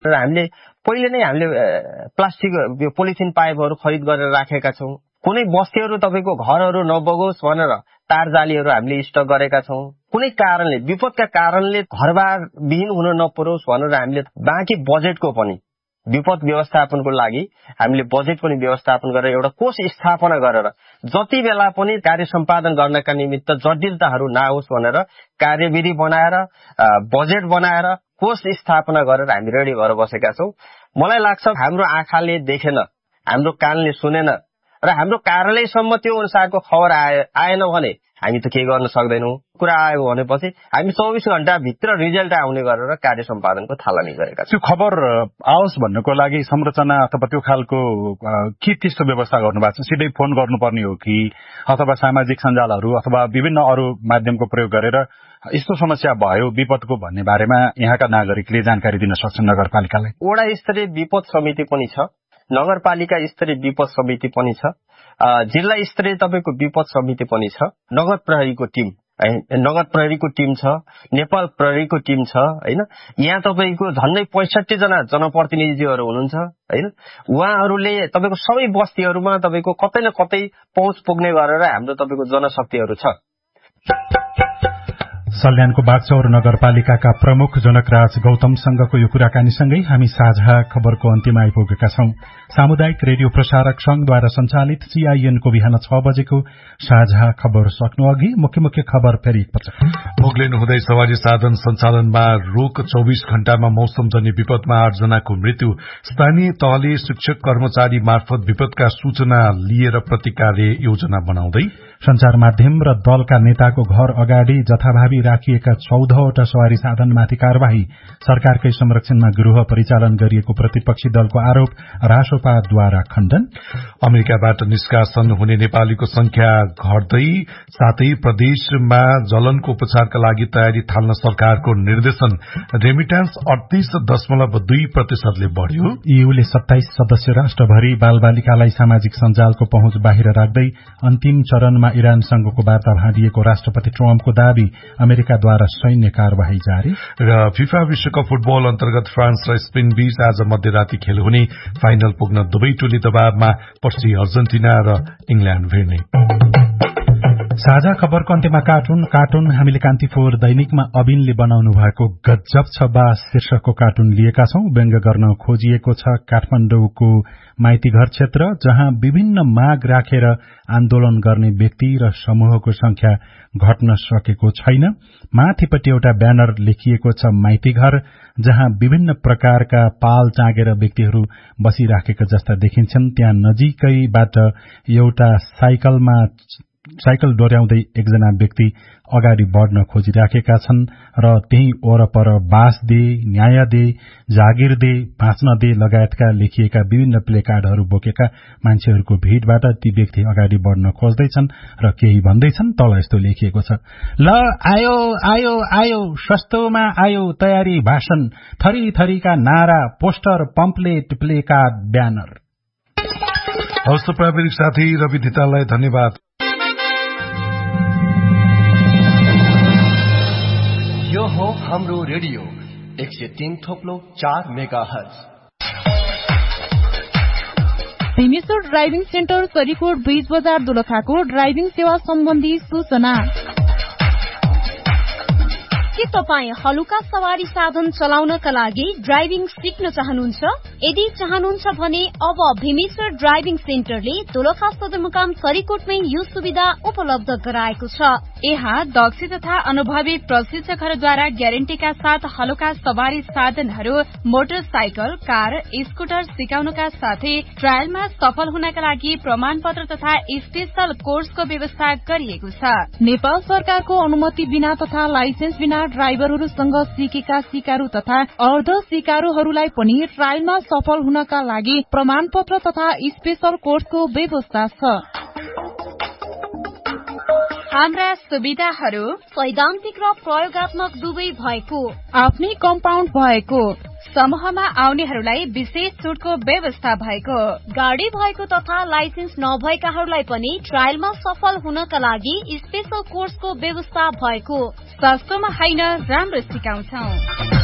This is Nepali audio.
र हामीले पहिले नै हामीले प्लास्टिक पोलिथिन पाइपहरू खरिद गरेर राखेका छौं। कुनै बस्तीहरू तपाईको घरहरू नबगोस् भनेर तार जालीहरू हामीले स्टक गरेका छौं। कुनै कारणले विपदका कारणले घरबार विहीन हुन नपरोस् भनेर हामीले बाँकी बजेटको पनि विपद व्यवस्थापनको लागि हामीले बजेट पनि व्यवस्थापन गरेर एउटा कोष स्थापना गरेर जति बेला पनि कार्य सम्पादन गर्नका निमित्त जटिलताहरू नआओस् भनेर कार्यविधि बनाएर बजेट बनाएर कोष स्थापना गरेर हामी रेडी भएर बसेका छौं। मलाई लाग्छ हाम्रो आँखाले देखेन, हाम्रो कानले सुनेन र हाम्रो कार्यालयसम्म त्यो अनुसारको खबर आएन भने हामी त के गर्न सक्दैनौं। कुरा आयो भनेपछि हामी 24 घण्टा भित्र रिजल्ट आउने गरेर कार्य सम्पादनको थालनी गरेका छौं। त्यो खबर आओस् भन्नको लागि संरचना अथवा त्यो खालको के त्यस्तो व्यवस्था गर्नुभएको छ? सिधै फोन गर्नुपर्ने हो कि अथवा सामाजिक सञ्जालहरू अथवा विभिन्न अरू माध्यमको प्रयोग गरेर यस्तो समस्या भयो विपदको भन्ने बारेमा यहाँका नागरिकले जानकारी दिन सक्छन् नगरपालिकालाई? वडा स्तरीय विपद समिति पनि छ, नगरपालिका स्तरीय विपद समिति पनि छ, जिल्ला स्तरीय तपाईको विपद समिति पनि छ, नगर प्रहरीको टिम छ, नेपाल प्रहरीको टिम छ हैन। यहाँ तपाईको झन्डै 65 जना जनप्रतिनिधिहरू हुनुहुन्छ हैन। उहाँहरूले तपाईको सबै बस्तीहरूमा तपाईको कतै न कतै पहुँच पुग्ने गरेर हाम्रो तपाईको जनशक्तिहरू छ। सल्यानको बागचौर नगरपालिकाका प्रमुख जनकराज गौतमसँगको यो कुराकानीसँगै हामी साझा खबरको अन्त्यमा आइपुगेका छौं। सामुदायिक रेडियो प्रसारक संघद्वारा सञ्चालित सीआईएनको बिहान 6 बजेको साझा खबर सक्नु अघि मुख्य खबर फेरि एकपटक। भोग्लिनु हुँदै सवारी साधन सञ्चालनमा रोक, 24 घण्टामा मौसमजन्य विपदमा 8 जनाको मृत्यु। स्थानीय तहले शिक्षक कर्मचारी मार्फत विपदका सूचना लिएर प्रतिकार्य योजना बनाउँदै संचार माध्यम र दलका नेताको घर अगाडि जथाभावी राखिएका 14वटा सवारी साधनमाथि कार्यवाही। सरकारकै संरक्षणमा गृह परिचालन गरिएको प्रतिपक्षी दलको आरोप रासोपाद्वारा खण्डन। अमेरिकाबाट निष्कासन हुने नेपालीको संख्या घट्दै, साथै प्रदेशमा जलनको उपचारका लागि तयारी थाल्न सरकारको निर्देशन। रेमिट्यान्स 38.2% बढ़्यो। ईयूले 27 सदस्य राष्ट्रभरि बालबालिकालाई सामाजिक सञ्जालको पहुँच बाहिर राख्दै अन्तिम चरणमा इरानसँगको वार्ता भाँडिएको राष्ट्रपति ट्रम्पको दावी। अमेरिकाद्वारा सैन्य कार्यवाही जारी। र फिफा विश्वकप फुटबल अन्तर्गत फ्रान्स र स्पेन बीच आज मध्यराती खेल हुने, फाइनल पुग्न दुवै टोली दबावमा, पर्सि अर्जेन्टिना र इंग्ल्याण्ड भिड्ने। साझा खबरको अन्त्यमा कार्टुन हामीले कान्तिपुर दैनिकमा अबिनले बनाउनु भएको गजब छ बा शीर्षकको कार्टुन लिएका छौं। व्यङ्ग्य गर्न खोजिएको छ काठमाडौँको माइतीघर क्षेत्र, जहाँ विभिन्न माग राखेर आन्दोलन गर्ने व्यक्ति र समूहको संख्या घट्न सकेको छैन। माथिपट्टि एउटा ब्यानर लेखिएको छ माइतीघर, जहाँ विभिन्न प्रकारका पाल चाँगेर व्यक्तिहरू बसिराखेका जस्ता देखिन्छन्। त्यहाँ नजिकैबाट एउटा साइकल डोर्याउँदै एकजना व्यक्ति अगाडि बढ्न खोजिराखेका छन् र त्यही वरपर बास दे, न्याय दे, जागिर दे, बाँच्न दे लगायतका लेखिएका विभिन्न प्लेकार्डहरू बोकेका मान्छेहरूको भीड़बाट ती व्यक्ति अगाडि बढ्न खोज्दैछन् र केही भन्दैछन्। तल यस्तो लेखिएको छ, ल आयो आयो आयो, सस्तोमा आयो तयारी भाषण, थरी थरीका नारा, पोस्टर, पम्पलेट, प्लेकार्ड, ब्यानर। हवस्, प्राविधिक साथी रवि धिताललाई धन्यवाद। यो हो हाम्रो radio 103.4 megahertz. Bhimeshwar driving centre, Sarikot, बीच बजार, दोलखाको ड्राइभिङ सेवा सम्बन्धी सूचना। के तपाईँ हलुका सवारी साधन चलाउनका लागि ड्राइभिङ सिक्न चाहनुहुन्छ? यदि चाहनुहुन्छ भने अब भीमेश्वर ड्राइभिङ सेन्टरले दोलखा सदरमुकाम सरीकोटमै यो सुविधा उपलब्ध गराएको छ। यहाँ दक्ष तथा अनुभवी प्रशिक्षकहरूद्वारा ग्यारेन्टीका साथ हलुका सवारी साधनहरू, मोटरसाइकल, कार, स्कुटर सिकाउनका साथै ट्रायलमा सफल हुनका लागि प्रमाणपत्र तथा स्पेशल कोर्सको व्यवस्था गरिएको छ। नेपाल सरकारको अनुमति बिना तथा लाइसेन्स बिना ड्राइभरहरूसँग सिकेका सिकारु तथा अर्ध सिकारुहरूलाई पनि ट्रायलमा सफल हुनका लागि प्रमाणपत्र तथा स्पेशल कोर्सको व्यवस्था छ। हाम्रा सुविधाहरू सैद्धान्तिक र प्रयोगात्मक दुवै भएको, आफ्नै कम्पाउन्ड भएको, समूहमा आउनेहरूलाई विशेष छुटको व्यवस्था भएको, गाडी भएको तथा लाइसेन्स नभएकाहरूलाई पनि ट्रायलमा सफल हुनका लागि स्पेशल कोर्सको व्यवस्था भएको। सस्तोमा होइन, राम्रो सिकाउँछौ।